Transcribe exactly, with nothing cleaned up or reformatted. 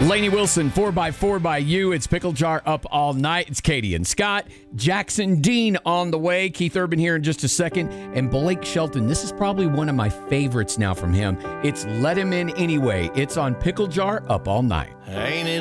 Lainey Wilson, four by four by you. It's Pickle Jar up all night. It's Katie and Scott. Jackson Dean on the way. Keith Urban here in just a second. And Blake Shelton. This is probably one of my favorites now from him. It's Let Him In Anyway. It's on Pickle Jar up all night. Ain't it